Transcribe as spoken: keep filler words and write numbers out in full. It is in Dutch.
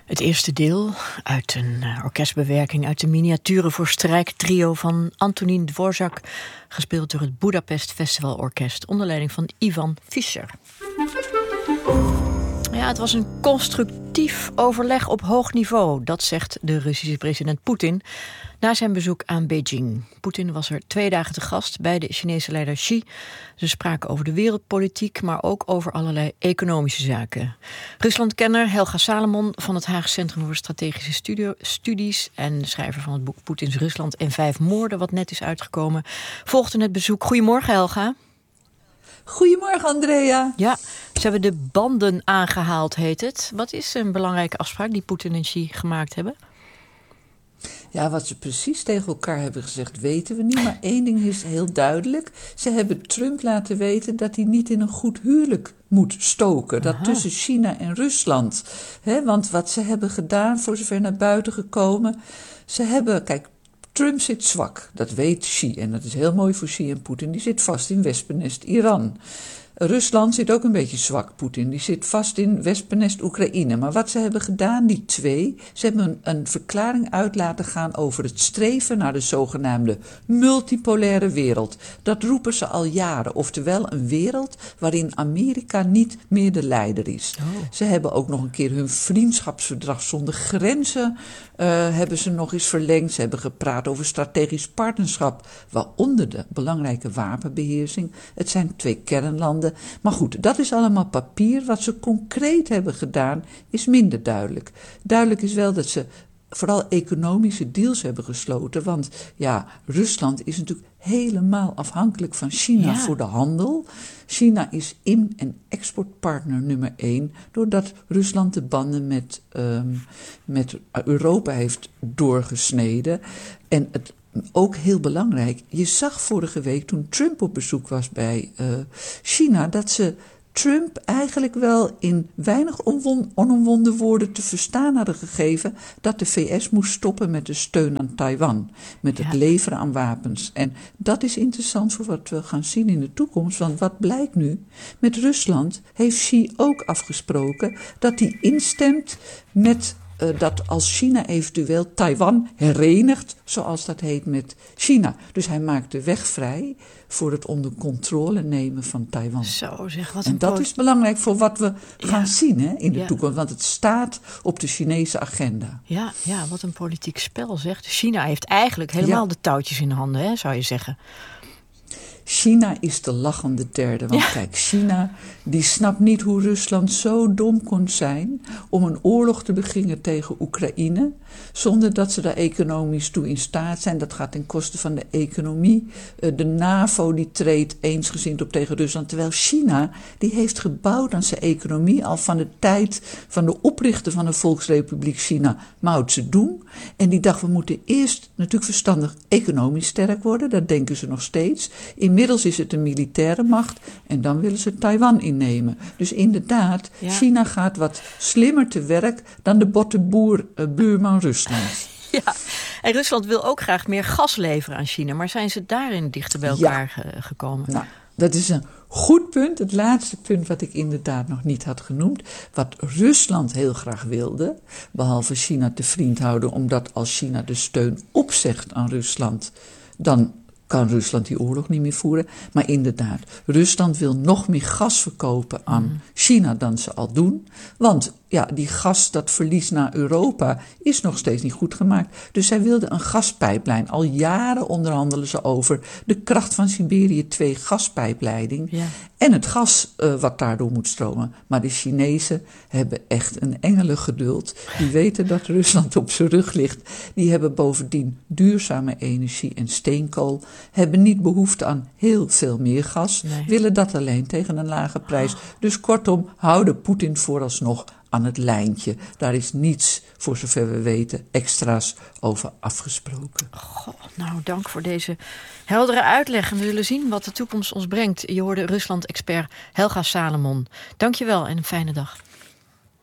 Het eerste deel uit een uh, orkestbewerking uit de miniaturen voor strijktrio van Antonín Dvořák, gespeeld door het Budapest Festival Orkest onder leiding van Ivan Fischer. Ja, het was een constructief overleg op hoog niveau, dat zegt de Russische president Poetin na zijn bezoek aan Beijing. Poetin was er twee dagen te gast bij de Chinese leider Xi. Ze spraken over de wereldpolitiek, maar ook over allerlei economische zaken. Ruslandkenner Helga Salomon van het Haag Centrum voor Strategische Studio, Studies en schrijver van het boek Poetins Rusland en Vijf Moorden, wat net is uitgekomen, volgde het bezoek. Goedemorgen, Helga. Goedemorgen, Andrea. Ja, ze hebben de banden aangehaald, heet het. Wat is een belangrijke afspraak die Poetin en Xi gemaakt hebben? Ja, wat ze precies tegen elkaar hebben gezegd, weten we niet. Maar één ding is heel duidelijk. Ze hebben Trump laten weten dat hij niet in een goed huwelijk moet stoken. Dat Aha. tussen China en Rusland. He, want wat ze hebben gedaan, voor zover naar buiten gekomen. Ze hebben, kijk, Trump zit zwak. Dat weet Xi. En dat is heel mooi voor Xi en Poetin. Die zit vast in Wespennest Iran. Rusland zit ook een beetje zwak, Poetin. Die zit vast in Wespennest Oekraïne. Maar wat ze hebben gedaan, die twee, ze hebben een, een verklaring uit laten gaan over het streven naar de zogenaamde multipolaire wereld. Dat roepen ze al jaren. Oftewel een wereld waarin Amerika niet meer de leider is. Oh. Ze hebben ook nog een keer hun vriendschapsverdrag zonder grenzen uh, hebben ze nog eens verlengd. Ze hebben gepraat over strategisch partnerschap, waaronder de belangrijke wapenbeheersing. Het zijn twee kernlanden. Maar goed, dat is allemaal papier. Wat ze concreet hebben gedaan is minder duidelijk. Duidelijk is wel dat ze vooral economische deals hebben gesloten. Want ja, Rusland is natuurlijk helemaal afhankelijk van China ja. voor de handel. China is in- en exportpartner nummer één, doordat Rusland de banden met, um, met Europa heeft doorgesneden. En het ook heel belangrijk, je zag vorige week toen Trump op bezoek was bij uh, China, dat ze Trump eigenlijk wel in weinig onwon- onomwonden woorden te verstaan hadden gegeven dat de V S moest stoppen met de steun aan Taiwan, met het ja. leveren aan wapens. En dat is interessant voor wat we gaan zien in de toekomst, want wat blijkt nu? Met Rusland heeft Xi ook afgesproken dat hij instemt met Uh, dat als China eventueel Taiwan herenigt, zoals dat heet, met China. Dus hij maakt de weg vrij voor het onder controle nemen van Taiwan. Zo zeg, wat een en dat poot... is belangrijk voor wat we gaan ja. zien hè, in de ja. toekomst. Want het staat op de Chinese agenda. Ja, ja, wat een politiek spel zegt. China heeft eigenlijk helemaal ja. de touwtjes in handen, hè, zou je zeggen. China is de lachende derde. Want ja. kijk, China die snapt niet hoe Rusland zo dom kon zijn om een oorlog te beginnen tegen Oekraïne, zonder dat ze daar economisch toe in staat zijn. Dat gaat ten koste van de economie. De NAVO die treedt eensgezind op tegen Rusland. Terwijl China die heeft gebouwd aan zijn economie al van de tijd van de oprichter van de Volksrepubliek China, Mao Zedong. En die dacht, we moeten eerst natuurlijk verstandig economisch sterk worden. Dat denken ze nog steeds. Inmiddels is het een militaire macht en dan willen ze Taiwan innemen. Dus inderdaad, ja. China gaat wat slimmer te werk dan de bottenboer uh, buurman Rusland. Ja, en Rusland wil ook graag meer gas leveren aan China, maar zijn ze daarin dichter bij elkaar ja. ge- gekomen? Nou, dat is een goed punt. Het laatste punt wat ik inderdaad nog niet had genoemd. Wat Rusland heel graag wilde, behalve China te vriend houden, omdat als China de steun opzegt aan Rusland, dan kan Rusland die oorlog niet meer voeren. Maar inderdaad, Rusland wil nog meer gas verkopen aan mm. China dan ze al doen. Want ja, die gas, dat verlies naar Europa, is nog steeds niet goed gemaakt. Dus zij wilden een gaspijplijn. Al jaren onderhandelen ze over de kracht van Siberië twee gaspijpleiding. Ja. En het gas uh, wat daardoor moet stromen. Maar de Chinezen hebben echt een engelengeduld. Die weten dat Rusland op zijn rug ligt. Die hebben bovendien duurzame energie en steenkool. Hebben niet behoefte aan heel veel meer gas. Nee. Willen dat alleen tegen een lage prijs. Oh. Dus kortom, houden Poetin vooralsnog aan het lijntje. Daar is niets, voor zover we weten, extra's over afgesproken. Goh, nou, dank voor deze heldere uitleg. En we zullen zien wat de toekomst ons brengt. Je hoorde Rusland-expert Helga Salomon. Dank je wel en een fijne dag.